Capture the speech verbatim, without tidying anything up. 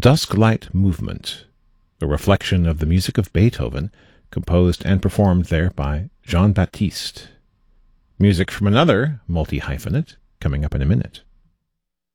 Dusklight Movement, a reflection of the music of Beethoven, composed and performed there by Jean Baptiste. Music from another multi-hyphenate coming up in a minute.